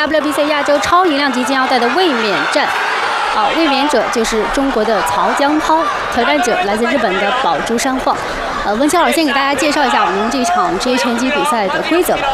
WBC 亚洲超银量级金腰带的卫冕战。卫冕者就是中国的曹江涛，挑战者来自日本的宝珠山晃。文乔老师先给大家介绍一下我们这场职业拳击比赛的规则吧。